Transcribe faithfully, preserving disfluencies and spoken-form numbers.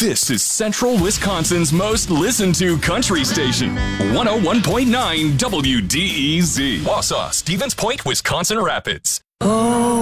This is Central Wisconsin's most listened to country station, one oh one point nine W D E Z. Wausau, Stevens Point, Wisconsin Rapids. Oh.